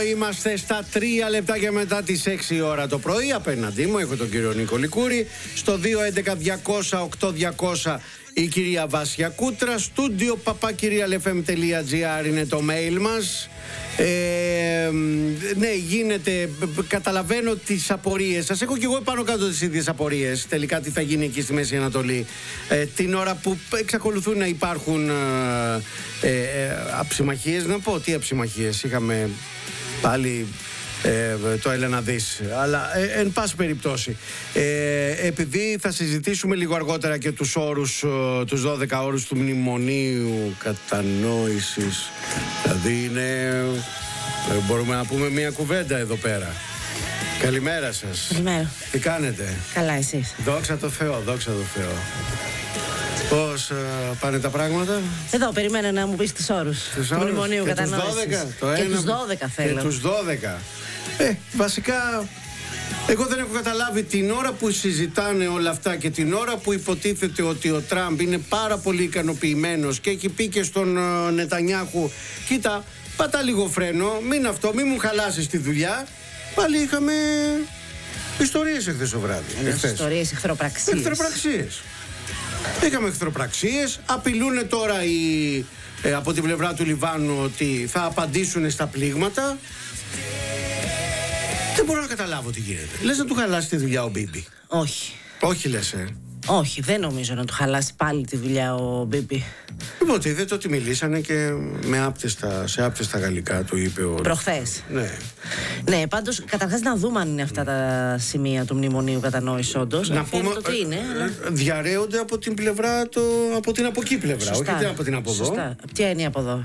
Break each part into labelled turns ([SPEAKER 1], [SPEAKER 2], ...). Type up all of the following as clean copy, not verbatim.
[SPEAKER 1] Είμαστε στα 3 λεπτάκια μετά τις 6 ώρα το πρωί. Απέναντί μου έχω τον κύριο Νίκο Λικούρη. Στο 211-200-8200 η κυρία Βάσια Κούτρα. Στούντιο papakirialfm.gr είναι το mail μας. Ναι, γίνεται. Καταλαβαίνω τις απορίες σας. Έχω και εγώ πάνω κάτω τις ίδιες απορίες. Τελικά τι θα γίνει εκεί στη Μέση Ανατολή την ώρα που εξακολουθούν να υπάρχουν αψημαχίες. Να πω τι αψημαχίες. Είχαμε πάλι το Έλενα Δης. Αλλά εν πάση περιπτώσει, επειδή θα συζητήσουμε λίγο αργότερα και τους όρους, τους 12 όρους του μνημονίου κατανόησης, δηλαδή είναι, μπορούμε να πούμε μια κουβέντα εδώ πέρα. Καλημέρα σας.
[SPEAKER 2] Καλημέρα.
[SPEAKER 1] Τι κάνετε?
[SPEAKER 2] Καλά, εσείς?
[SPEAKER 1] Δόξα τω Θεώ, δόξα τω Θεώ. Πώς πάνε τα πράγματα?
[SPEAKER 2] Εδώ περιμένα να μου πεις τους όρους του μνημονίου κατανόησης. Και τους 12 θέλω.
[SPEAKER 1] Και τους 12. Βασικά, εγώ δεν έχω καταλάβει την ώρα που συζητάνε όλα αυτά και την ώρα που υποτίθεται ότι ο Τραμπ είναι πάρα πολύ ικανοποιημένος και έχει πει και στον Νετανιάχου, κοίτα, πατά λίγο φρένο, μην μου χαλάσεις τη δουλειά. Πάλι είχαμε ιστορίες εχθές το βράδυ.
[SPEAKER 2] Ιστορίες, εχθροπραξίες.
[SPEAKER 1] Είχαμε εχθροπραξίες. Απειλούν τώρα από την πλευρά του Λιβάνου ότι θα απαντήσουν στα πλήγματα. Δεν μπορώ να καταλάβω τι γίνεται. Λες να του χαλάσει τη δουλειά ο Μπίμπι?
[SPEAKER 2] Όχι.
[SPEAKER 1] Όχι λες,
[SPEAKER 2] Όχι, δεν νομίζω να του χαλάσει πάλι τη δουλειά ο Μπίμπι.
[SPEAKER 1] Λοιπόν, είδατε ότι μιλήσανε και σε άπτεστα γαλλικά, του είπε ο...
[SPEAKER 2] Προχθές.
[SPEAKER 1] Ναι,
[SPEAKER 2] πάντως, καταρχάς να δούμε αν είναι αυτά τα σημεία του μνημονίου κατανόησης όντως.
[SPEAKER 1] Να πούμε ότι είναι. Διαρρέονται από την πλευρά, από την από εκεί πλευρά,
[SPEAKER 2] σωστά, όχι
[SPEAKER 1] από την από εδώ.
[SPEAKER 2] Σωστά. Ποια είναι η από εδώ?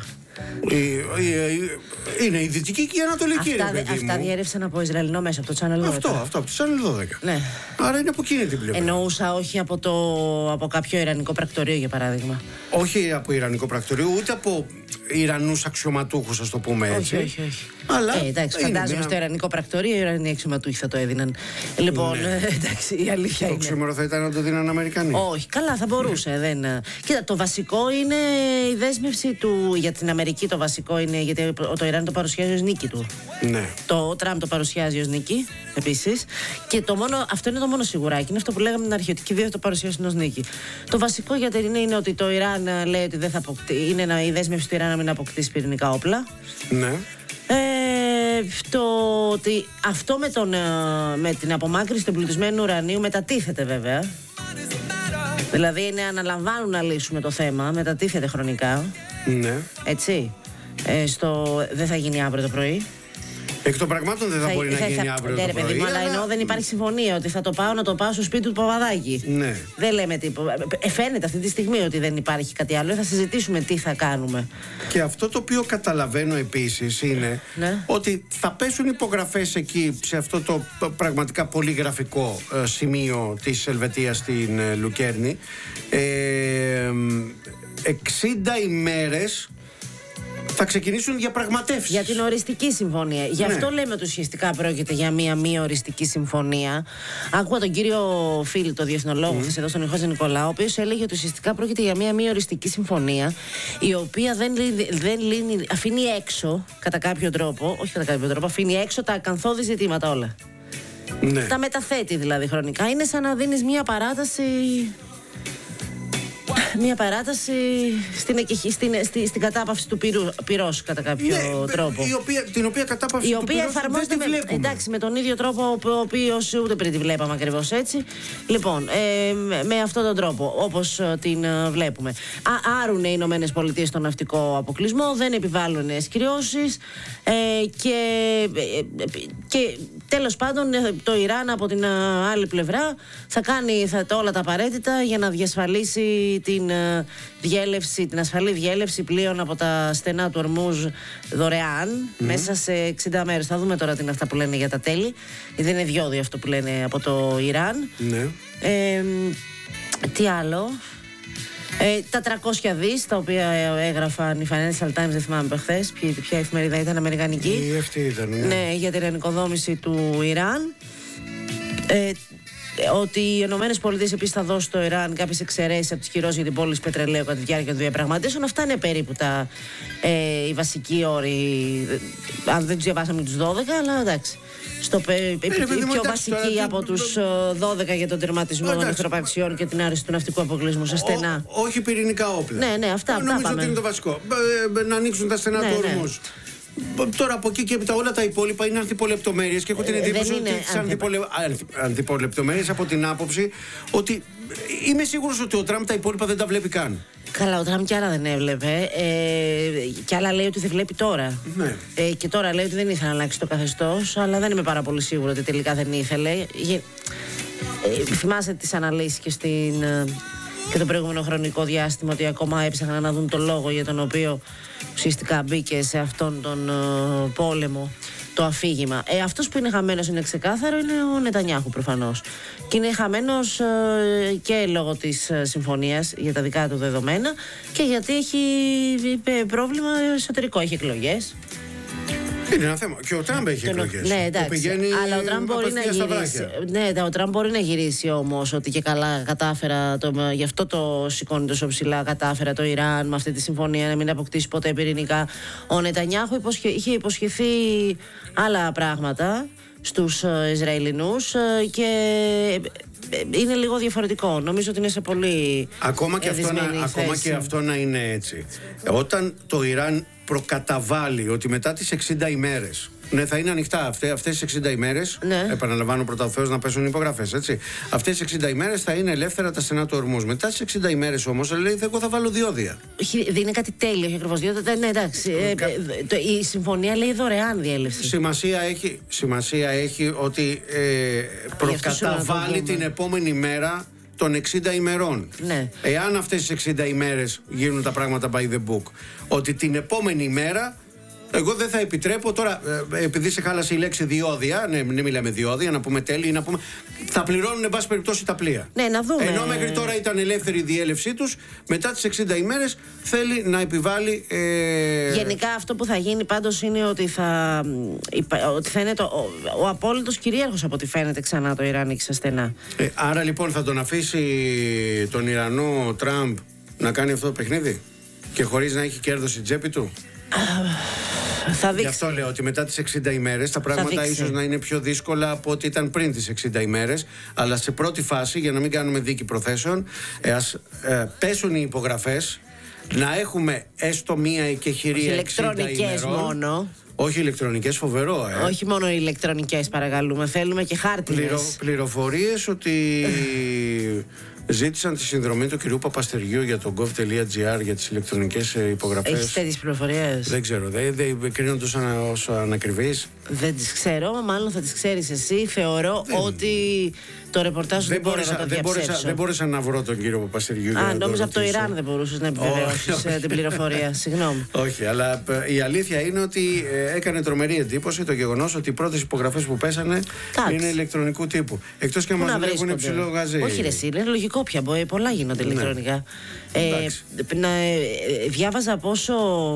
[SPEAKER 1] Είναι η δυτική και η ανατολική.
[SPEAKER 2] Αυτά διέρευσαν από Ισραηλινό μέσο, από το Channel 12.
[SPEAKER 1] Αυτό, από το Channel 12.
[SPEAKER 2] Ναι.
[SPEAKER 1] Άρα είναι από εκείνη την πλευρά.
[SPEAKER 2] Εννοούσα όχι από κάποιο ιρανικό πρακτορείο, για παράδειγμα.
[SPEAKER 1] Όχι από ιρανικό πρακτορείο, ούτε από Ιρανούς αξιωματούχους, ας το πούμε έτσι.
[SPEAKER 2] Όχι.
[SPEAKER 1] Αλλά
[SPEAKER 2] εντάξει, φαντάζομαι στο ιρανικό πρακτορείο οι Ιρανοί αξιωματούχοι θα το έδιναν. Λοιπόν,
[SPEAKER 1] ναι.
[SPEAKER 2] Εντάξει, η αλήθεια είναι.
[SPEAKER 1] Το ξύμορο θα ήταν να το δίναν Αμερικανοί.
[SPEAKER 2] Όχι, καλά, θα μπορούσε. Ναι. Κοίτα, το βασικό είναι η δέσμευση του. Για την Αμερική το βασικό είναι. Γιατί το Ιράν το παρουσιάζει ως νίκη του.
[SPEAKER 1] Ναι.
[SPEAKER 2] Το Τραμπ το παρουσιάζει ως νίκη, επίσης. Και αυτό είναι το μόνο σιγουράκι. Είναι αυτό που λέγαμε την αρχή, ότι και οι δύο θα το παρουσιάσουν ως νίκη. Το βασικό για την είναι ότι το Ιράν λέει ότι δεν θα είναι η δέσμευση του Ιράν να μην αποκτήσει πυρηνικά όπλα.
[SPEAKER 1] Ναι.
[SPEAKER 2] Ότι αυτό με την απομάκρυνση του εμπλουτισμένου ουρανίου μετατίθεται βέβαια. Δηλαδή αναλαμβάνουν να λύσουμε το θέμα, μετατίθεται χρονικά.
[SPEAKER 1] Ναι.
[SPEAKER 2] Έτσι. Δεν θα γίνει αύριο το πρωί.
[SPEAKER 1] Εκ των πραγμάτων δεν θα μπορεί να γίνει αύριο το πρωί.
[SPEAKER 2] Αλλά ενώ δεν υπάρχει συμφωνία ότι θα το πάω στο σπίτι του Παπαδάκη.
[SPEAKER 1] Ναι.
[SPEAKER 2] Δεν λέμε τίποτα. Φαίνεται αυτή τη στιγμή ότι δεν υπάρχει κάτι άλλο. Θα συζητήσουμε τι θα κάνουμε.
[SPEAKER 1] Και αυτό το οποίο καταλαβαίνω επίσης είναι ότι θα πέσουν υπογραφές εκεί, σε αυτό το πραγματικά πολύ γραφικό σημείο της Ελβετίας στην Λουκέρνη. 60 ημέρες θα ξεκινήσουν διαπραγματεύσεις. Για
[SPEAKER 2] την οριστική συμφωνία. Γι' αυτό λέμε ότι ουσιαστικά πρόκειται για μία μη οριστική συμφωνία. Άκουγα τον κύριο Φίλ, το διεθνολόγο, εδώ στον Ιχώζη Νικολάου, ο οποίος έλεγε ότι ουσιαστικά πρόκειται για μία μη οριστική συμφωνία, η οποία δεν λύνει, αφήνει έξω κατά κάποιο τρόπο, όχι κατά κάποιο τρόπο, αφήνει έξω τα ακαθόδη ζητήματα όλα. Ναι. Τα μεταθέτει δηλαδή χρονικά. Είναι σαν να δίνεις μία παράταση. Μια παράταση στην κατάπαυση του πυρός κατά κάποιο τρόπο.
[SPEAKER 1] Την οποία κατάπαυση του πυρός
[SPEAKER 2] εφαρμόζεται με τον ίδιο τρόπο ο οποίος ούτε πριν τη βλέπαμε ακριβώς έτσι. Λοιπόν, με αυτόν τον τρόπο όπως την βλέπουμε. Άρουν οι Ηνωμένες Πολιτείες τον ναυτικό αποκλεισμό, δεν επιβάλλουν κυρώσεις και τέλος πάντων το Ιράν από την άλλη πλευρά θα κάνει όλα τα απαραίτητα για να διασφαλίσει την ασφαλή διέλευση πλοίων από τα στενά του Ορμούζ δωρεάν μέσα σε 60 μέρες. Θα δούμε τώρα τι είναι αυτά που λένε για τα τέλη. Δεν είναι διόδιο αυτό που λένε από το Ιράν.
[SPEAKER 1] Ναι.
[SPEAKER 2] Τι άλλο? Τα 300 δις τα οποία έγραφαν οι Financial Times, δεν θυμάμαι χθες ποια εφημερίδα ήταν, αμερικανική.
[SPEAKER 1] Αυτή ήταν,
[SPEAKER 2] ναι, για την ανοικοδόμηση του Ιράν. ότι οι ΗΠΑ επίσης θα δώσουν στο Ιράν κάποιες εξαιρέσεις από τις κυρώσεις για την πώληση πετρελαίου κατά τη διάρκεια των διαπραγματεύσεων. Αυτά είναι περίπου οι βασικοί όροι. Αν δεν τους διαβάσαμε τους 12, αλλά εντάξει. Πιο βασική από τους 12 για τον τερματισμό των εχθροπραξιών και την άρση του ναυτικού αποκλεισμού σε στενά.
[SPEAKER 1] Όχι πυρηνικά όπλα.
[SPEAKER 2] Ναι, αυτά
[SPEAKER 1] νομίζω ότι είναι το βασικό. Να ανοίξουν τα στενά του ορμούς. Τώρα από εκεί και έπειτα όλα τα υπόλοιπα είναι ανθιπολεπτομέρειες και έχω την εντύπωση ότι ανθιπολεπτομέρειες από την άποψη ότι είμαι σίγουρος ότι ο Τραμπ τα υπόλοιπα δεν τα βλέπει καν.
[SPEAKER 2] Καλά, ο Τραμπ κι άλλα δεν έβλεπε. Κι άλλα λέει ότι δεν βλέπει τώρα. Ναι. Και τώρα λέει ότι δεν ήθελε να αλλάξει το καθεστώς, αλλά δεν είμαι πάρα πολύ σίγουρο ότι τελικά δεν ήθελε. Θυμάστε τις αναλύσεις και το προηγούμενο χρονικό διάστημα ότι ακόμα έψαχναν να δουν το λόγο για τον οποίο ουσιαστικά μπήκε σε αυτόν τον πόλεμο το αφήγημα. Αυτός που είναι χαμένος είναι ξεκάθαρο, είναι ο Νετανιάχου προφανώς. Και είναι χαμένος και λόγω της συμφωνίας για τα δικά του δεδομένα και γιατί έχει πρόβλημα εσωτερικό, έχει εκλογές.
[SPEAKER 1] Είναι ένα θέμα. Και ο Τραμπ έχει εκλογές.
[SPEAKER 2] Ναι, εντάξει. Αλλά ο Τραμπ μπορεί να γυρίσει. Ναι, ο Τραμπ μπορεί να γυρίσει όμως ότι και καλά κατάφερα. Γι' αυτό το σηκώνει τόσο ψηλά. Κατάφερα το Ιράν με αυτή τη συμφωνία να μην αποκτήσει ποτέ πυρηνικά. Ο Νετανιάχου είχε υποσχεθεί άλλα πράγματα στους Ισραηλινούς και είναι λίγο διαφορετικό. Νομίζω ότι είναι σε πολύ.
[SPEAKER 1] Ακόμα και αυτό να είναι έτσι. Όταν το Ιράν προκαταβάλει ότι μετά τις 60 ημέρες, ναι, θα είναι ανοιχτά αυτές τις 60 ημέρες. Ναι. Επαναλαμβάνω πρώτα ο Θεός να πέσουν υπογραφές, έτσι. Αυτές τις 60 ημέρες θα είναι ελεύθερα τα στενά του ορμούς. Μετά τις 60 ημέρες όμως λέει εγώ θα βάλω διόδια.
[SPEAKER 2] Δεν είναι κάτι τέλειο, όχι ακριβώς διόδια. Ναι, εντάξει. Η συμφωνία λέει δωρεάν διέλευση.
[SPEAKER 1] Σημασία έχει ότι προκαταβάλει την επόμενη μέρα των 60 ημερών. Ναι. Εάν αυτές τις 60 ημέρες γίνουν τα πράγματα by the book, ότι την επόμενη ημέρα εγώ δεν θα επιτρέπω τώρα, επειδή σε χάλασε η λέξη διόδια, ναι, μην μιλάμε διόδια, να πούμε τέλη, να πούμε. Θα πληρώνουν εν πάση περιπτώσει τα πλοία.
[SPEAKER 2] Ναι, να δούμε.
[SPEAKER 1] Ενώ μέχρι τώρα ήταν ελεύθερη η διέλευσή τους, μετά τις 60 ημέρες θέλει να επιβάλλει.
[SPEAKER 2] Γενικά αυτό που θα γίνει πάντως είναι ότι θα είναι ο απόλυτος κυρίαρχος από ό,τι φαίνεται ξανά το Ιράν σε στενά.
[SPEAKER 1] Άρα λοιπόν θα τον αφήσει τον Ιρανό Τραμπ να κάνει αυτό το παιχνίδι και χωρίς να έχει κέρδος στην τσέπη του.
[SPEAKER 2] Θα δείξει.
[SPEAKER 1] Γι' αυτό λέω ότι μετά τις 60 ημέρες τα πράγματα ίσως να είναι πιο δύσκολα από ό,τι ήταν πριν τις 60 ημέρες. Αλλά σε πρώτη φάση, για να μην κάνουμε δίκη προθέσεων, ας πέσουν οι υπογραφές, να έχουμε έστω μία εκεχηρία 60
[SPEAKER 2] ηλεκτρονικές μόνο.
[SPEAKER 1] Όχι ηλεκτρονικές, φοβερό.
[SPEAKER 2] Όχι μόνο ηλεκτρονικές, παρακαλούμε. Θέλουμε και χάρτινες.
[SPEAKER 1] Πληροφορίες ότι ζήτησαν τη συνδρομή του κυρίου Παπαστεριού για το gov.gr για τις ηλεκτρονικές υπογραφές.
[SPEAKER 2] Έχεις τέτοιες πληροφορίες?
[SPEAKER 1] Δεν ξέρω. Δεν κρίνονται ως ανακριβείς.
[SPEAKER 2] Δεν τις ξέρω, μάλλον θα τις ξέρεις εσύ. Θεωρώ ότι το ρεπορτάζ δεν μπορεί να το διαψεύσω.
[SPEAKER 1] Δεν μπόρεσα να βρω τον κύριο Παπαστεριού.
[SPEAKER 2] Νόμιζα από το Ιράν δεν μπορούσες να επιβεβαιώσεις την πληροφορία. Συγγνώμη.
[SPEAKER 1] Όχι, αλλά η αλήθεια είναι ότι έκανε τρομερή εντύπωση το γεγονός ότι οι πρώτες υπογραφές που πέσανε είναι ηλεκτρονικού τύπου. Εκτός και αν μας δουλεύουν υψηλό γαζί.
[SPEAKER 2] Όχι, ρε, είναι λογικό πια. Πολλά γίνονται ηλεκτρονικά. Διάβαζα πόσο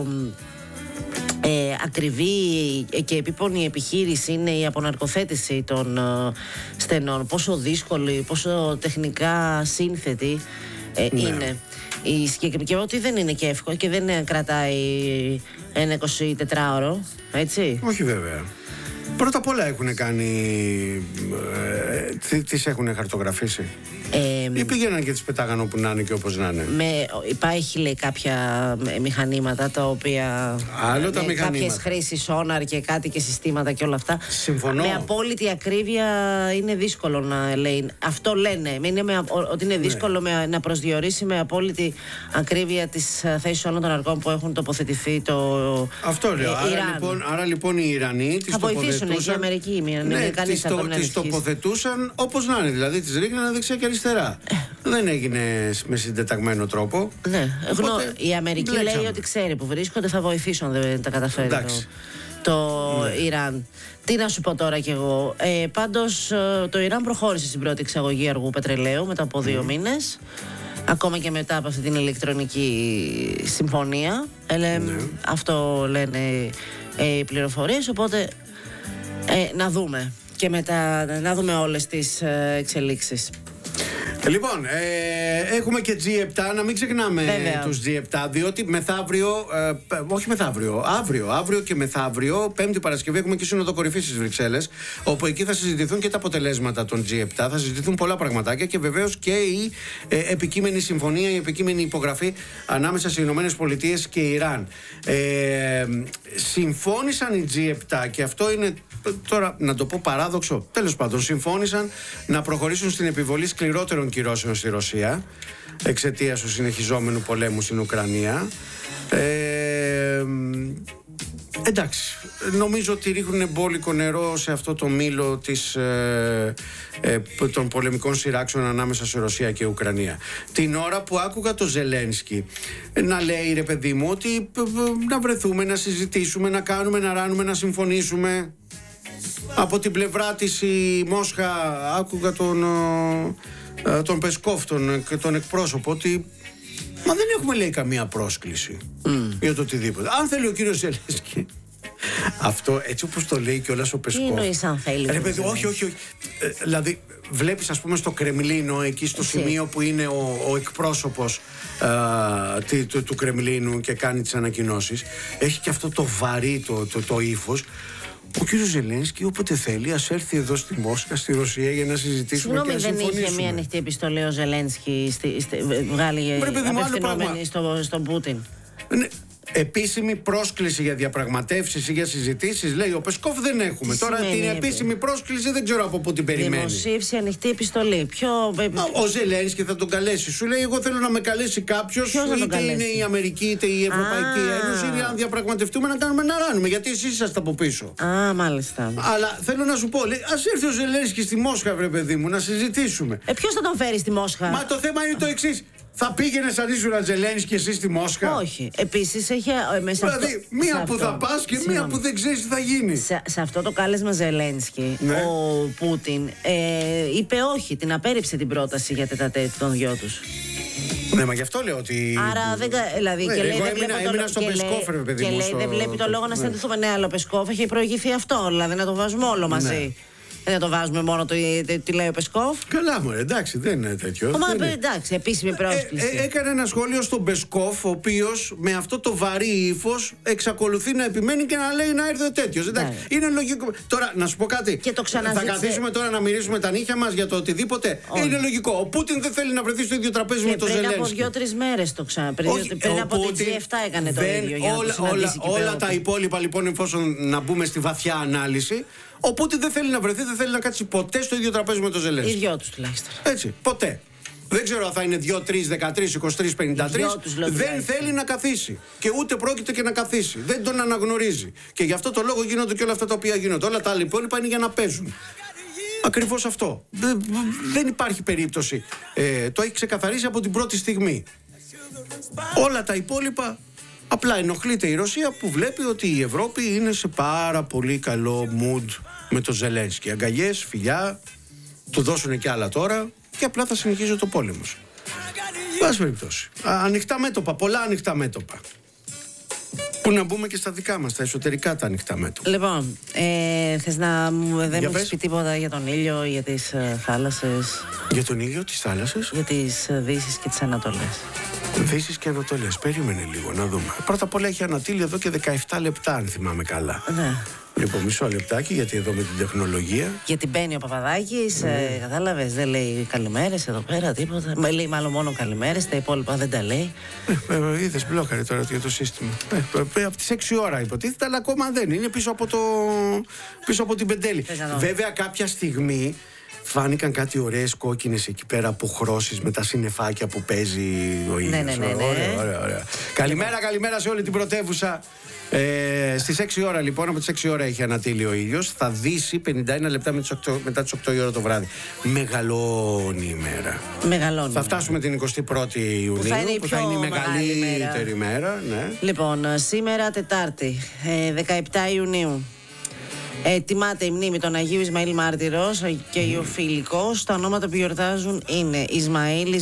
[SPEAKER 2] ακριβή και επίπονη επιχείρηση είναι η αποναρκοθέτηση των στενών. Πόσο δύσκολη, πόσο τεχνικά σύνθετη είναι. Και ότι δεν είναι και εύκολο και δεν κρατάει ένα 24ωρο, έτσι.
[SPEAKER 1] Όχι βέβαια. Πρώτα απ' όλα έχουν κάνει. Τις έχουν χαρτογραφήσει. Ή πήγαιναν και τις πετάγαν όπου να είναι και όπως να είναι.
[SPEAKER 2] Υπάρχει, λέει, κάποια μηχανήματα τα οποία.
[SPEAKER 1] Άλλο τα μηχανήματα.
[SPEAKER 2] Κάποιες χρήσεις sonar και κάτι και συστήματα και όλα αυτά.
[SPEAKER 1] Συμφωνώ.
[SPEAKER 2] Με απόλυτη ακρίβεια είναι δύσκολο να λέει. Αυτό λένε. Ότι είναι δύσκολο να προσδιορίσει με απόλυτη ακρίβεια τις θέσεις όλων των αργών που έχουν τοποθετηθεί το.
[SPEAKER 1] Αυτό λέω. Άρα λοιπόν οι Ιρανοί τις
[SPEAKER 2] βοηθήσουν και οι Αμερικοί.
[SPEAKER 1] Τις τοποθετούσαν όπως να είναι. Δηλαδή τις ρίχνανε δεξιά και αριστερά. Δεν έγινε με συντεταγμένο τρόπο.
[SPEAKER 2] Ναι. Η Αμερική λέει ότι ξέρει που βρίσκονται, θα βοηθήσουν αν δεν τα καταφέρει το Ιράν. Τι να σου πω τώρα κι εγώ. Πάντως το Ιράν προχώρησε στην πρώτη εξαγωγή αργού πετρελαίου μετά από 2 μήνες. Ακόμα και μετά από αυτή την ηλεκτρονική συμφωνία. Αυτό λένε οι πληροφορίες. Οπότε να δούμε. Και μετά να δούμε όλες τις εξελίξεις.
[SPEAKER 1] Λοιπόν, έχουμε και G7, να μην ξεχνάμε τους G7, διότι μεθαύριο, όχι μεθαύριο, αύριο και μεθαύριο, Πέμπτη Παρασκευή, έχουμε και Σύνοδο Κορυφής στις Βρυξέλλες, όπου εκεί θα συζητηθούν και τα αποτελέσματα των G7, θα συζητηθούν πολλά πραγματάκια και βεβαίως και η επικείμενη συμφωνία, η επικείμενη υπογραφή ανάμεσα στις ΗΠΑ και Ιράν. Συμφώνησαν οι G7 και αυτό είναι τώρα να το πω παράδοξο, τέλος πάντων, συμφώνησαν να προχωρήσουν στην επιβολή σκληρότερων κυρώσεων στη Ρωσία εξαιτίας του συνεχιζόμενου πολέμου στην Ουκρανία. Εντάξει, νομίζω ότι ρίχνουν μπόλικο νερό σε αυτό το μήλο των πολεμικών σειράξεων ανάμεσα σε Ρωσία και Ουκρανία. Την ώρα που άκουγα το Ζελένσκι να λέει, ρε παιδί μου, ότι να βρεθούμε, να συζητήσουμε, να κάνουμε, να ράνουμε, να συμφωνήσουμε. Από την πλευρά της η Μόσχα, άκουγα τον Πεσκόφ, τον εκπρόσωπο, ότι μα δεν έχουμε, λέει, καμία πρόσκληση για το οτιδήποτε. Αν θέλει ο κύριος Ζελένσκι, αυτό έτσι όπως το λέει κιόλας ο Πεσκόφ.
[SPEAKER 2] Τι εννοείς αν θέλει?
[SPEAKER 1] Όχι. Δηλαδή βλέπεις, ας πούμε, στο Κρεμλίνο, εκεί στο σημείο που είναι ο εκπρόσωπος του Κρεμλίνου και κάνει τις ανακοινώσεις, έχει και αυτό το βαρύ το ύφος. Ο κύριος Ζελένσκι, όποτε θέλει, ας έρθει εδώ στη Μόσχα, στη Ρωσία, για να συζητήσουμε και να συμφωνήσουμε.
[SPEAKER 2] Δεν είχε μια ανοιχτή επιστολή ο Ζελένσκι, βγάλει απευθυνόμενη στον Πούτιν?
[SPEAKER 1] Ναι. Επίσημη πρόσκληση για διαπραγματεύσεις ή για συζητήσεις, λέει ο Πεσκόφ, δεν έχουμε. Τώρα την επίσημη πρόσκληση δεν ξέρω από πού την περιμένει.
[SPEAKER 2] Δημοσίευση, ανοιχτή επιστολή.
[SPEAKER 1] Ο Ζελένσκι θα τον καλέσει. Σου λέει, εγώ θέλω να με καλέσει κάποιος, είτε είναι η Αμερική είτε η Ευρωπαϊκή Ένωση, για να διαπραγματευτούμε, να κάνουμε να ράνουμε. Γιατί εσείς είσαστε από πίσω.
[SPEAKER 2] Μάλιστα.
[SPEAKER 1] Αλλά θέλω να σου πω, ας έρθει ο Ζελένσκι στη Μόσχα, βρε παιδί μου, να συζητήσουμε.
[SPEAKER 2] Ποιος θα τον φέρει στη Μόσχα?
[SPEAKER 1] Μα το θέμα είναι το εξής. Θα πήγαινες αν ήσουν Ζελένσκι εσύ στη Μόσχα?
[SPEAKER 2] Όχι. Επίσης έχει μέσα.
[SPEAKER 1] Δηλαδή, μία που θα πας και μία που δεν ξέρεις τι θα γίνει.
[SPEAKER 2] Σε αυτό το κάλεσμα Ζελένσκι, ο Πούτιν είπε όχι, την απέρριψε την πρόταση για τετατέτ των δυο τους.
[SPEAKER 1] Ναι, μα γι' αυτό λέω ότι.
[SPEAKER 2] Άρα δεν. Δηλαδή, και λέει,
[SPEAKER 1] έμεινα στον Πεσκόφ, ρε παιδί μου.
[SPEAKER 2] Και λέει, δεν βλέπει το λόγο να συναντηθούμε. Ναι, αλλά ο Πεσκόφ έχει προηγηθεί αυτό. Δηλαδή, να το βάζουμε όλο μαζί. Δεν το βάζουμε μόνο τι λέει ο Πεσκόφ.
[SPEAKER 1] Καλά, μου, εντάξει, δεν είναι τέτοιο.
[SPEAKER 2] Εντάξει, επίσημη πρόσκληση.
[SPEAKER 1] Έκανε ένα σχόλιο στον Πεσκόφ, ο οποίος με αυτό το βαρύ ύφος εξακολουθεί να επιμένει και να λέει να έρθει ο τέτοιος. Εντάξει, είναι λογικό. Τώρα, να σου πω κάτι. Θα καθίσουμε τώρα να μυρίσουμε τα νύχια μας για το οτιδήποτε. Είναι λογικό. Ο Πούτιν δεν θέλει να βρεθεί στο ίδιο τραπέζι με τον Ζελένσκι.
[SPEAKER 2] Πριν από 2-3 μέρες το πριν από την G7 έκανε το ίδιο.
[SPEAKER 1] Όλα τα υπόλοιπα, λοιπόν, εφόσον να μπούμε στη βαθιά ανάλυση. Ο Πούτιν δεν θέλει να βρεθεί, δεν θέλει να κάτσει ποτέ στο ίδιο τραπέζι με τον Ζελένσκι.
[SPEAKER 2] Οι δυο τους τουλάχιστον.
[SPEAKER 1] Έτσι, ποτέ. Δεν ξέρω αν θα είναι 2, 3, 13, 23, 53. Δεν θέλει να καθίσει. Και ούτε πρόκειται και να καθίσει. Δεν τον αναγνωρίζει. Και γι' αυτό το λόγο γίνονται και όλα αυτά τα οποία γίνονται. Όλα τα υπόλοιπα είναι για να παίζουν. Ακριβώς αυτό. Δεν υπάρχει περίπτωση. Το έχει ξεκαθαρίσει από την πρώτη στιγμή. Όλα τα υπόλοιπα. Απλά ενοχλείται η Ρωσία που βλέπει ότι η Ευρώπη είναι σε πάρα πολύ καλό mood με το Ζελένσκι. Αγκαλιές, φιλιά, του δώσουν και άλλα τώρα και απλά θα συνεχίζει το πόλεμος. Πάση περιπτώσει. Ανοιχτά μέτωπα, πολλά ανοιχτά μέτωπα. Που να μπούμε και στα δικά μας, τα εσωτερικά τα ανοιχτά μέτωπα.
[SPEAKER 2] Λοιπόν, θες να δεν μου έχεις πει τίποτα για τον ήλιο, για τις θάλασσες?
[SPEAKER 1] Για τον ήλιο, τις θάλασσες?
[SPEAKER 2] Για τις δύσεις και τις ανατολές.
[SPEAKER 1] Δύσεις και ανατολές. Περίμενε λίγο να δούμε. Πρώτα απ' όλα έχει ανατείλει εδώ και 17 λεπτά, αν θυμάμαι καλά.
[SPEAKER 2] Ναι.
[SPEAKER 1] Λοιπόν, μισό λεπτάκι, γιατί εδώ με την τεχνολογία.
[SPEAKER 2] Γιατί μπαίνει ο Παπαδάκης, κατάλαβες, δεν λέει καλημέρες εδώ πέρα, τίποτα. Λέει μάλλον μόνο καλημέρες, τα υπόλοιπα δεν τα λέει.
[SPEAKER 1] Είδες, μπλόκαρε τώρα για το σύστημα. Από τις 6 ώρα υποτίθεται, αλλά ακόμα δεν είναι πίσω από την Πεντέλη. Βέβαια, κάποια στιγμή φάνηκαν κάτι ωραίες κόκκινες εκεί πέρα από χρώσεις με τα συννεφάκια που παίζει ο ήλιος.
[SPEAKER 2] Ναι.
[SPEAKER 1] Ωραία. Καλημέρα σε όλη την πρωτεύουσα. Στις 6 ώρα λοιπόν, από τις 6 ώρα έχει ανατείλει ο ήλιος. Θα δύσει 51 λεπτά μετά τις 8 η ώρα το βράδυ. Μεγαλώνει η ημέρα. Θα φτάσουμε την 21η Ιουνίου, που θα είναι η μεγαλύτερη μέρα. Ναι.
[SPEAKER 2] Λοιπόν, σήμερα Τετάρτη, 17 Ιουνίου. Τιμάται η μνήμη των Αγίου Ισμαήλ Μάρτυρος και Ιωφιλικός. Τα ονόματα που γιορτάζουν είναι Ισμαήλ,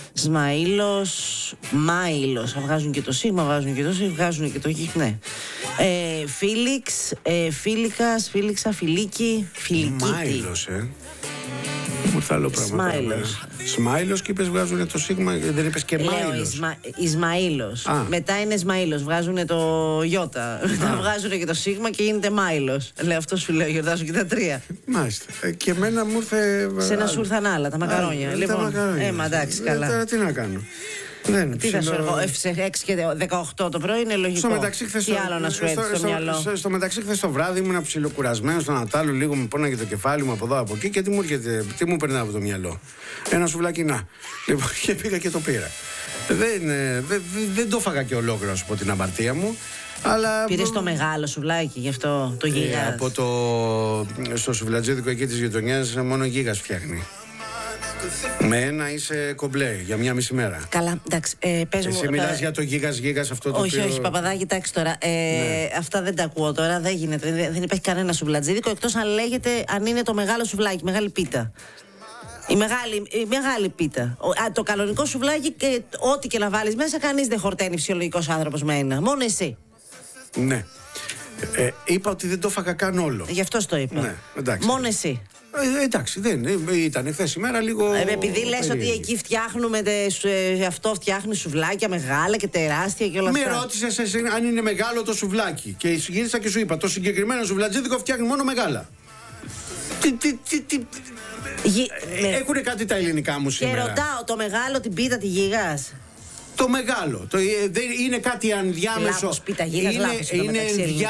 [SPEAKER 2] Σμαήλος, Μάηλος. Βγάζουν και το σίγμα, βγάζουν και το σίγμα, βγάζουν και το χ. Ναι. Φίλιξ, Φίλικας, Φίλιξα, Φιλίκη, Φιλικίτη.
[SPEAKER 1] Μάιλος, Μου ήρθε άλλο πράγμα. Σμάιλος και είπες βγάζουν το σίγμα, δεν είπες και Μάιλος.
[SPEAKER 2] Ισμαήλος. Μετά είναι Ισμαήλος, βγάζουν το Ιώτα. Μετά βγάζουν και το σίγμα και γίνεται Μάιλος. Λέω, αυτό σου λέω, γιορτάζω και τα τρία.
[SPEAKER 1] Μάλιστα. Και εμένα μου ήρθε.
[SPEAKER 2] Σε ένα σου ήρθαν άλλα, τα μακαρόνια. Λοιπόν, εντάξει, καλά.
[SPEAKER 1] Τώρα τι να κάνω.
[SPEAKER 2] Τι θα σου έρχω, 6 και 18 το πρωί είναι λογικό.
[SPEAKER 1] Στο μεταξύ,
[SPEAKER 2] τι άλλο να σου έρθει στο μυαλό.
[SPEAKER 1] Στο μεταξύ, χθες το βράδυ ήμουν ψιλοκουρασμένος στον Ατάλου, λίγο μου πόναγε το κεφάλι μου από εδώ από εκεί και τι μου έρχεται, τι μου περνάει από το μυαλό. Ένα σουβλάκι να. Λοιπόν, και πήγα και το πήρα. Δεν το φάγα και ολόκληρο, να σου πω την αμαρτία μου.
[SPEAKER 2] Πήρες το μεγάλο σουβλάκι, γι' αυτό το γίγας.
[SPEAKER 1] Στο σουβλατζίδικο εκεί της γειτονιάς μόνο γίγας φτιάχνει. Με ένα είσαι κομπλέ για μια μισή μέρα.
[SPEAKER 2] Καλά, εντάξει. Πες
[SPEAKER 1] εσύ
[SPEAKER 2] μου,
[SPEAKER 1] μιλάς για το γίγας αυτό το
[SPEAKER 2] όχι, όχι, Παπαδάκη, εντάξει τώρα. Αυτά δεν τα ακούω τώρα, δεν γίνεται. Δεν υπάρχει κανένα σουβλατζίδικο εκτός αν είναι το μεγάλο σουβλάκι, μεγάλη πίτα. Η μεγάλη πίτα. Το κανονικό σουβλάκι και ό,τι και να βάλεις μέσα, κανείς δεν χορταίνει φυσιολογικός άνθρωπος με ένα. Μόνο εσύ.
[SPEAKER 1] Ναι. Είπα ότι δεν το έφαγα καν όλο.
[SPEAKER 2] Γι' αυτό το είπα.
[SPEAKER 1] Ναι, εντάξει.
[SPEAKER 2] Μόνο εσύ.
[SPEAKER 1] Εντάξει, δεν ήταν χθες ημέρα λίγο.
[SPEAKER 2] Επειδή λες ότι εκεί φτιάχνουμε αυτό, φτιάχνει σουβλάκια μεγάλα και τεράστια και όλα αυτά.
[SPEAKER 1] Με ρώτησες εσύ αν είναι μεγάλο το σουβλάκι. Και γύρισα και σου είπα: το συγκεκριμένο σουβλατζίδικο φτιάχνει μόνο μεγάλα. Έχουνε κάτι τα ελληνικά μου σήμερα.
[SPEAKER 2] Και ρωτάω, το μεγάλο την πίτα τη γίγας.
[SPEAKER 1] Το μεγάλο. Είναι κάτι ενδιάμεσο.
[SPEAKER 2] Λάθος πίτα γίγας,
[SPEAKER 1] είναι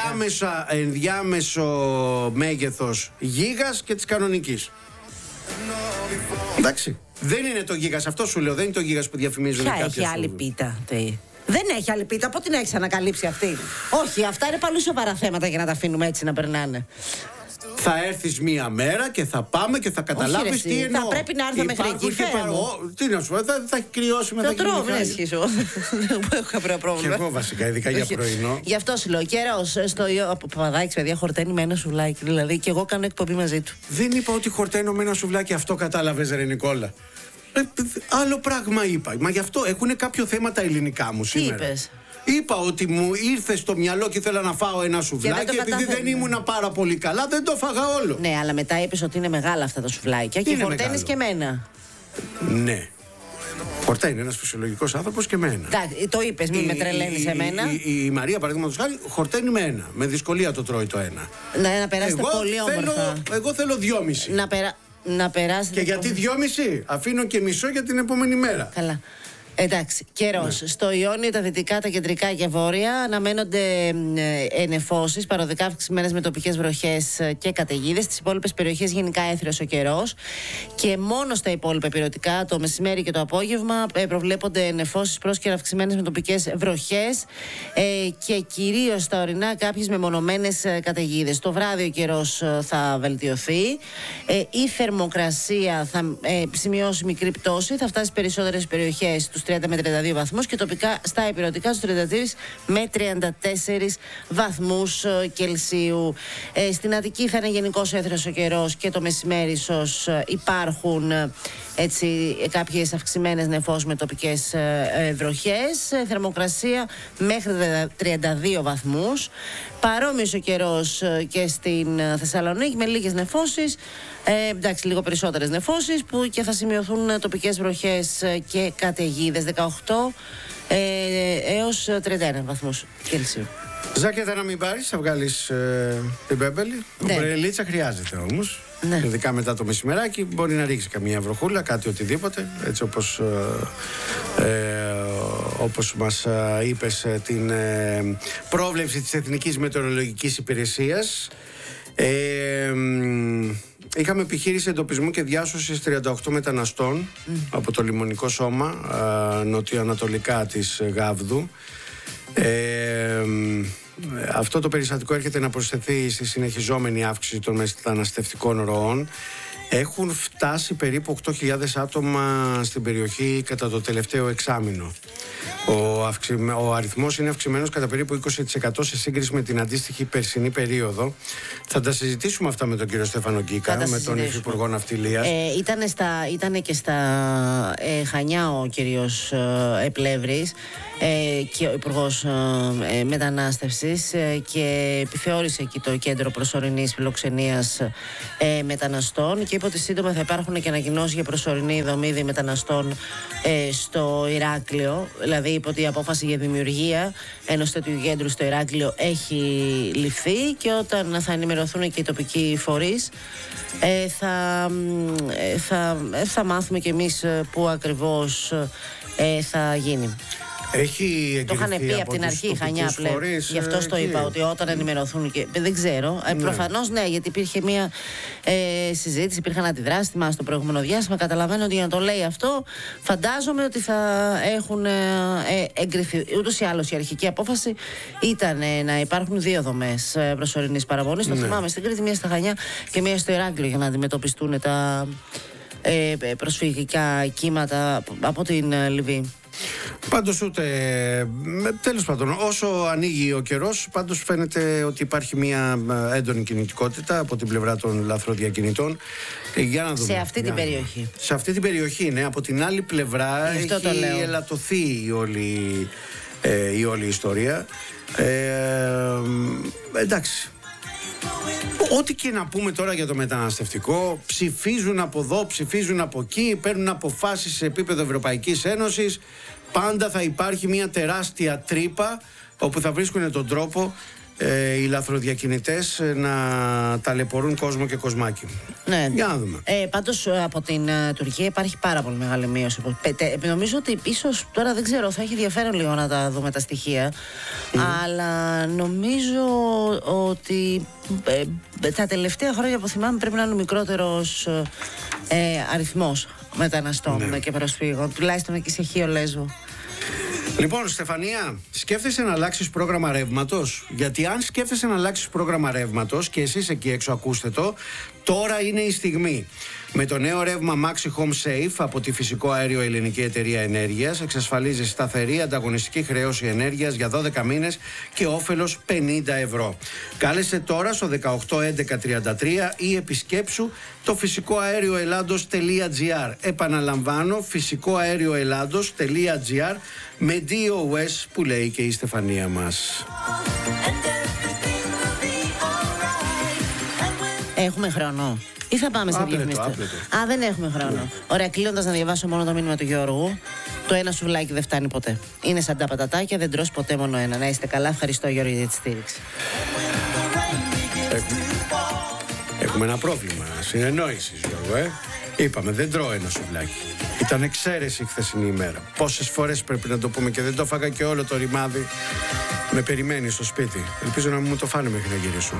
[SPEAKER 1] ενδιάμεσο μέγεθος γίγας και της κανονικής. Εντάξει. Δεν είναι το γίγας, αυτό σου λέω. Δεν είναι το γίγας που διαφημίζουν κάποιοι.
[SPEAKER 2] Ποια έχει άλλη πίτα. Δεν έχει άλλη πίτα. Από την έχεις ανακαλύψει αυτή. Όχι, αυτά είναι πολύ σοβαρά θέματα για να τα αφήνουμε έτσι να περνάνε.
[SPEAKER 1] Θα έρθεις μία μέρα και θα πάμε και θα καταλάβεις τι εννοώ.
[SPEAKER 2] Θα πρέπει να έρθω μέχρι εκεί.
[SPEAKER 1] Τι να σου πω, θα έχει κρυώσει μετά.
[SPEAKER 2] Το τρώω, δεν ισχύσω. Δεν έχω κάποιο πρόβλημα.
[SPEAKER 1] Και εγώ βασικά, ειδικά για πρωινό.
[SPEAKER 2] Γι' αυτό σου λέω, καιρός από Παπαδάκης, παιδιά, χορταίνει με ένα σουβλάκι. Δηλαδή και εγώ κάνω εκπομπή μαζί του.
[SPEAKER 1] Δεν είπα ότι χορταίνω με ένα σουβλάκι, αυτό κατάλαβες, ρε Νικόλα. Άλλο πράγμα είπα. Μα γι' αυτό έχουν κάποιο θέμα τα ελληνικά μου σήμερα.
[SPEAKER 2] Τι είπες?
[SPEAKER 1] Είπα ότι μου ήρθε στο μυαλό και ήθελα να φάω ένα σουβλάκι. Επειδή δεν ήμουν πάρα πολύ καλά, δεν το φάγα όλο.
[SPEAKER 2] Ναι, αλλά μετά είπες ότι είναι μεγάλα αυτά τα σουβλάκια και χορταίνεις και εμένα.
[SPEAKER 1] Ναι. Χορταίνει ένας φυσιολογικός άνθρωπος και εμένα.
[SPEAKER 2] Εντάξει, το είπες, μην με τρελαίνεις εμένα.
[SPEAKER 1] Η Μαρία, παραδείγματος χάρη, χορταίνει με ένα. Με δυσκολία το τρώει το ένα.
[SPEAKER 2] Να περάσετε πολύ όμορφα.
[SPEAKER 1] Εγώ θέλω 2,5.
[SPEAKER 2] Να περάσετε.
[SPEAKER 1] Και γιατί 2,5? Αφήνω και μισό για την επόμενη μέρα.
[SPEAKER 2] Καλά. Εντάξει, καιρός. Ναι. Στο Ιόνιο, τα δυτικά, τα κεντρικά και βόρεια αναμένονται νεφώσεις, παροδικά αυξημένες με τοπικές βροχές και καταιγίδες. Στις υπόλοιπες περιοχές γενικά έθριος ο καιρός. Και μόνο στα υπόλοιπα ηπειρωτικά, το μεσημέρι και το απόγευμα, προβλέπονται νεφώσεις πρόσκαιρα αυξημένες με τοπικές βροχές και κυρίως στα ορεινά κάποιες μεμονωμένες καταιγίδες. Το βράδυ ο καιρός θα βελτιωθεί. Η θερμοκρασία θα σημειώσει μικρή πτώση, θα φτάσει στις περισσότερες περιοχές τους 30 με 32 βαθμούς και τοπικά στα ηπειρωτικά στους 33 με 34 βαθμούς Κελσίου. Στην Αττική θα είναι γενικώς έθριος ο καιρός και το μεσημέρι ίσως υπάρχουν έτσι κάποιες αυξημένες νεφώσεις με τοπικές βροχές. Θερμοκρασία μέχρι 32 βαθμούς. Παρόμοιος ο καιρός και στην Θεσσαλονίκη με λίγες νεφώσεις. Εντάξει, λίγο περισσότερες νεφώσεις που και θα σημειωθούν τοπικές βροχές και καταιγίδες 18 έως 31 βαθμούς Κελσίου.
[SPEAKER 1] Ζάκετα να μην πάρεις, θα βγάλεις την πέμπελη. Ναι. Ομπρελίτσα χρειάζεται όμως. Ναι. Ειδικά μετά το μεσημεράκι μπορεί να ρίξει καμία βροχούλα, κάτι οτιδήποτε. Έτσι όπως μας είπες την πρόβλεψη της Εθνικής Μετεωρολογικής Υπηρεσίας. Είχαμε επιχείρηση εντοπισμού και διάσωσης 38 μεταναστών από το Λιμωνικό Σώμα νοτιοανατολικά της Γάβδου. Αυτό το περιστατικό έρχεται να προσθεθεί στη συνεχιζόμενη αύξηση των μεταναστευτικών ροών. Έχουν φτάσει περίπου 8.000 άτομα στην περιοχή κατά το τελευταίο εξάμηνο. Ο ο αριθμός είναι αυξημένος κατά περίπου 20% σε σύγκριση με την αντίστοιχη περσινή περίοδο. Θα τα συζητήσουμε αυτά με τον κύριο Στέφανο Γκίκα, με τον Υφυπουργό Ναυτιλίας.
[SPEAKER 2] Ήταν και στα Χανιά ο κύριος Πλεύρης και ο Υπουργός Μετανάστευσης και επιθεώρησε εκεί το κέντρο προσωρινής φιλοξενίας μεταναστών και είπε ότι σύντομα θα υπάρχουν και ανακοινώσεις για προσωρινή δομή μεταναστών στο Ηράκλειο. Δηλαδή είπε ότι η απόφαση για δημιουργία ενός τέτοιου κέντρου στο Ηράκλειο έχει ληφθεί και όταν θα ενημερωθούν και οι τοπικοί φορείς θα μάθουμε κι εμείς πού ακριβώς θα γίνει.
[SPEAKER 1] Το
[SPEAKER 2] είχαν πει από την αρχή η Χανιά Πλεύρη. Γι' αυτό το είπα ότι όταν ενημερωθούν. Δεν ξέρω. Προφανώς ναι, γιατί υπήρχε μια συζήτηση, υπήρχαν αντιδράσεις. Θυμάσαι το προηγούμενο διάστημα. Καταλαβαίνω ότι για να το λέει αυτό, φαντάζομαι ότι θα έχουν εγκριθεί. Ούτως ή άλλως η αρχική απόφαση ήταν να υπάρχουν 2 δομές προσωρινής παραμονής. Το θυμάμαι στην Κρήτη, μία στα Χανιά και μία στο Ηράκλειο για να αντιμετωπιστούν τα προσφυγικά κύματα από την Λιβύη.
[SPEAKER 1] Πάντως τέλος πάντων, όσο ανοίγει ο καιρός, πάντως φαίνεται ότι υπάρχει μια έντονη κινητικότητα από την πλευρά των λαθροδιακινητών. Για να δούμε.
[SPEAKER 2] Σε αυτή την περιοχή.
[SPEAKER 1] Σε αυτή την περιοχή, ναι. Από την άλλη πλευρά έχει ελαττωθεί η όλη ιστορία. Εντάξει. Ό,τι και να πούμε τώρα για το μεταναστευτικό, ψηφίζουν από εδώ, ψηφίζουν από εκεί, παίρνουν αποφάσεις σε επίπεδο Ευρωπαϊκής Ένωσης. Πάντα θα υπάρχει μια τεράστια τρύπα όπου θα βρίσκουν τον τρόπο οι λαθροδιακινητές να ταλαιπωρούν κόσμο και κοσμάκι.
[SPEAKER 2] Ναι.
[SPEAKER 1] Για να δούμε.
[SPEAKER 2] Πάντως από την Τουρκία υπάρχει πάρα πολύ μεγάλη μείωση. Νομίζω ότι ίσως τώρα δεν ξέρω, θα έχει ενδιαφέρον λίγο να τα δούμε τα στοιχεία. Αλλά νομίζω ότι τα τελευταία χρόνια που θυμάμαι πρέπει να είναι ο μικρότερος αριθμός μεταναστών και προσφύγων. Τουλάχιστον εκεί σε Χίο Λέσβο.
[SPEAKER 1] Λοιπόν, Στεφανία, σκέφτεσαι να αλλάξεις πρόγραμμα ρεύματος? Γιατί αν σκέφτεσαι να αλλάξεις πρόγραμμα ρεύματος και εσείς εκεί έξω ακούστε το, τώρα είναι η στιγμή. Με το νέο ρεύμα Maxi Home Safe από τη Φυσικό Αέριο Ελληνική Εταιρεία Ενέργειας εξασφαλίζει σταθερή ανταγωνιστική χρέωση ενέργειας για 12 μήνες και όφελος 50 ευρώ. Κάλεσε τώρα στο 181133 ή επισκέψου το φυσικοαέρioελλάδος.gr. Επαναλαμβάνω, φυσικοαέρioελλάδος.gr με DOS που λέει και η Στεφανία μας.
[SPEAKER 2] Έχουμε χρόνο ή θα πάμε σε διαφημίσεις? Δεν έχουμε χρόνο. Ωραία, κλείνοντας να διαβάσω μόνο το μήνυμα του Γιώργου. Το ένα σουβλάκι δεν φτάνει ποτέ. Είναι σαν τα πατατάκια, δεν τρως ποτέ μόνο ένα. Να είστε καλά, ευχαριστώ Γιώργο για τη στήριξη.
[SPEAKER 1] Έχουμε ένα πρόβλημα συνεννόησης, Γιώργο, Είπαμε, δεν τρώω ένα σουβλάκι. Ήταν εξαίρεση η χθεσινή ημέρα. Πόσες φορές πρέπει να το πούμε και δεν το έφαγα και όλο το ρημάδι. Με περιμένει στο σπίτι. Ελπίζω να μην μου το φάνε μέχρι να γυρίσω.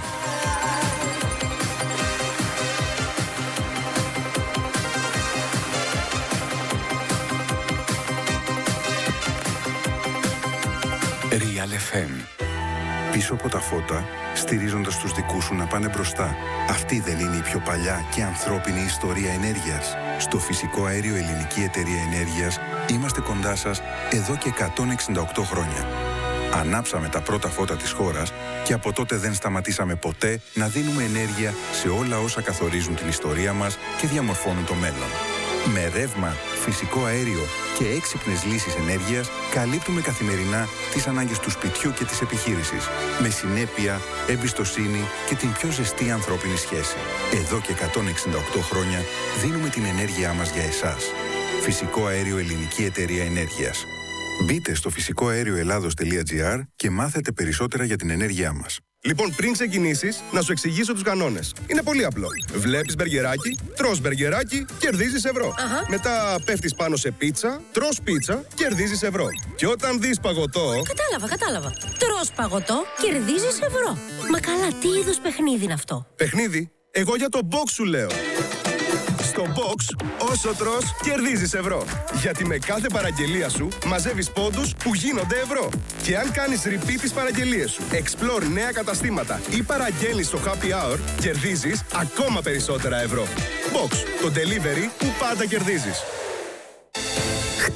[SPEAKER 3] Real FM. Πίσω από τα φώτα, στηρίζοντας τους δικούς σου να πάνε μπροστά. Αυτή δεν είναι η πιο παλιά και ανθρώπινη ιστορία ενέργειας? Στο Φυσικό Αέριο Ελληνική Εταιρεία Ενέργειας είμαστε κοντά σας εδώ και 168 χρόνια. Ανάψαμε τα πρώτα φώτα της χώρας και από τότε δεν σταματήσαμε ποτέ να δίνουμε ενέργεια σε όλα όσα καθορίζουν την ιστορία μας και διαμορφώνουν το μέλλον. Με ρεύμα, φυσικό αέριο και έξυπνες λύσεις ενέργειας καλύπτουμε καθημερινά τις ανάγκες του σπιτιού και της επιχείρησης. Με συνέπεια, εμπιστοσύνη και την πιο ζεστή ανθρώπινη σχέση. Εδώ και 168 χρόνια δίνουμε την ενέργειά μας για εσάς. Φυσικό Αέριο Ελληνική Εταιρεία Ενέργειας. Μπείτε στο φυσικοαέρioελλάδος.gr και μάθετε περισσότερα για την ενέργειά μας.
[SPEAKER 4] Λοιπόν, πριν ξεκινήσεις, να σου εξηγήσω τους κανόνες. Είναι πολύ απλό. Βλέπεις μπεργκεράκι, τρως μπεργκεράκι, κερδίζεις ευρώ. Μετά πέφτεις πάνω σε πίτσα, τρως πίτσα, κερδίζεις ευρώ. Και όταν δεις παγωτό...
[SPEAKER 5] Κατάλαβα. Τρως παγωτό, κερδίζεις ευρώ. Μα καλά, τι είδους παιχνίδι είναι αυτό?
[SPEAKER 4] Παιχνίδι? Εγώ για το box σου λέω. Στο box, όσο τρως, κερδίζεις ευρώ. Γιατί με κάθε παραγγελία σου μαζεύεις πόντους που γίνονται ευρώ. Και αν κάνεις repeat τις παραγγελίες σου, explore νέα καταστήματα ή παραγγέλνεις στο happy hour, κερδίζεις ακόμα περισσότερα ευρώ. Box, το delivery που πάντα κερδίζεις.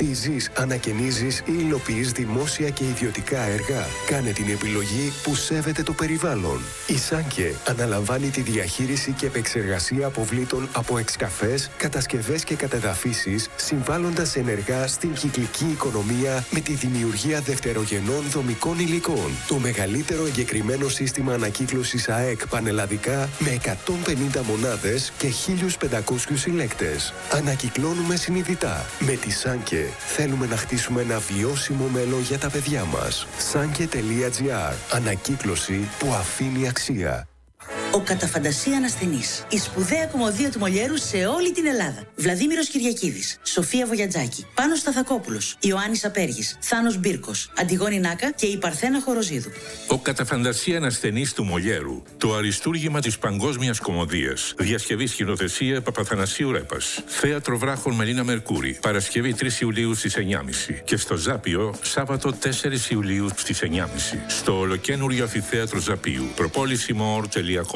[SPEAKER 6] Χτίζεις, ανακαινίζεις ή υλοποιείς δημόσια και ιδιωτικά έργα. Κάνε την επιλογή που σέβεται το περιβάλλον. Η Σάνκε αναλαμβάνει τη διαχείριση και επεξεργασία αποβλήτων από εξκαφές, κατασκευές και κατεδαφίσεις, συμβάλλοντας ενεργά στην κυκλική οικονομία με τη δημιουργία δευτερογενών δομικών υλικών. Το μεγαλύτερο εγκεκριμένο σύστημα ανακύκλωσης ΑΕΚ πανελλαδικά με 150 μονάδες και 1.500 συλλέκτες. Ανακυκλώνουμε συνειδητά. Με τη Σάνκε θέλουμε να χτίσουμε ένα βιώσιμο μέλλον για τα παιδιά μας. Sanke.gr. Ανακύκλωση που αφήνει αξία.
[SPEAKER 7] Ο κατά φαντασία ανασθενής. Η σπουδαία κομμωδία του Μολιέρου σε όλη την Ελλάδα. Βλαδίμηρος Κυριακίδης, Σοφία Βογιατζάκη, Πάνος Σταθακόπουλος, Ιωάννης Απέργης, Θάνος Μπίρκος, Αντιγόνη Νάκα και η Παρθένα Χοροζίδου.
[SPEAKER 8] Ο κατά φαντασία ανασθενής του Μολιέρου. Το αριστούργημα της παγκόσμιας κομμωδίας. Διασκευή σκηνοθεσία Παπαθανασίου Ρέπας. Θέατρο Βράχων Μελίνα Μερκούρη. Παρασκευή 3 Ιουλίου στις 9.30. Και στο Ζάπιο Σάββατο 4 Ιουλίου στις 9.30. Στο ολοκένουργιο αμφιθέατρο Ζαπίου. Propolissimor.com.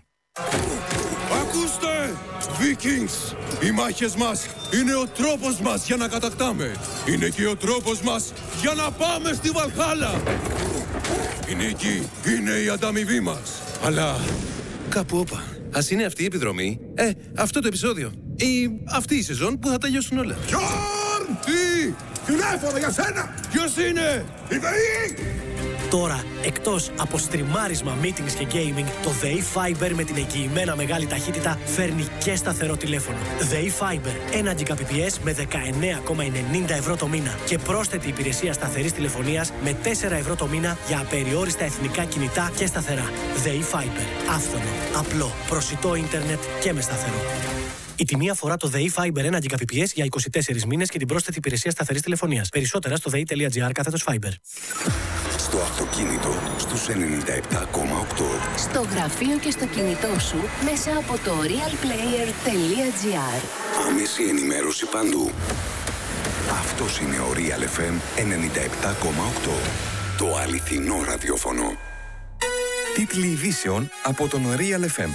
[SPEAKER 9] Ακούστε! Vikings! Οι μάχες μας είναι ο τρόπος μας για να κατακτάμε. Είναι και ο τρόπος μας για να πάμε στη Βαλχάλα. Η νίκη είναι η ανταμοιβή μας. Αλλά κάπου όπα. Ας είναι αυτή η επιδρομή. Αυτό το επεισόδιο. Ή αυτή η σεζόν που θα τελειώσουν όλα. Γιόρν! Τι! Τηλέφωνο για σένα! Ποιος είναι? Η ΔΕΗ!
[SPEAKER 10] Τώρα, εκτός από στριμάρισμα, meetings και gaming, το ΔΕΗ Fiber με την εγγυημένα μεγάλη ταχύτητα φέρνει και σταθερό τηλέφωνο. ΔΕΗ Fiber, 1 Gbps με 19,90 ευρώ το μήνα και πρόσθετη υπηρεσία σταθερής τηλεφωνίας με 4 ευρώ το μήνα για απεριόριστα εθνικά κινητά και σταθερά. ΔΕΗ Fiber, άφθονο, απλό, προσιτό ίντερνετ και με σταθερό. Η τιμή αφορά το ΔΕΗ Fiber 1 Gbps για 24 μήνες και την πρόσθετη υπηρεσία σταθερής τηλεφωνίας. Περισσότερα στο dei.gr/Fiber.
[SPEAKER 3] Στο αυτοκίνητο στους 97,8.
[SPEAKER 5] Στο γραφείο και στο κινητό σου μέσα από το realplayer.gr.
[SPEAKER 3] Άμεση ενημέρωση παντού. Αυτός είναι ο Real FM 97,8. Το αληθινό ραδιόφωνο.
[SPEAKER 11] Τίτλοι ειδήσεων από τον Real FM.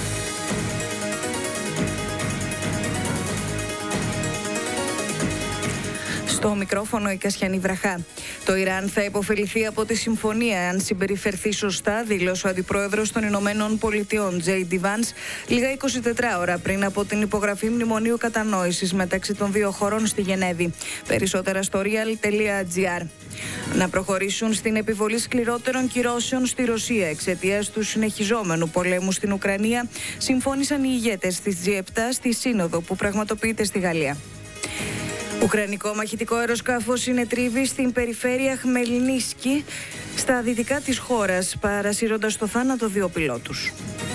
[SPEAKER 12] Στο μικρόφωνο η Κασιανή Βραχά. Το Ιράν θα υποφεληθεί από τη συμφωνία αν συμπεριφερθεί σωστά, δήλωσε ο Αντιπρόεδρος των Ηνωμένων Πολιτειών, J.D. Vance, λίγα 24 ώρα πριν από την υπογραφή μνημονίου κατανόησης μεταξύ των δύο χωρών στη Γενέβη. Περισσότερα στο real.gr. Να προχωρήσουν στην επιβολή σκληρότερων κυρώσεων στη Ρωσία εξαιτίας του συνεχιζόμενου πολέμου στην Ουκρανία, συμφώνησαν οι ηγέτες της G7 στη σύνοδο που πραγματοποιείται στη Γαλλία. Ουκρανικό μαχητικό αεροσκάφος συνετρίβει στην περιφέρεια Χμελνίσκι στα δυτικά της χώρας, παρασύροντας στο θάνατο 2 πιλότους.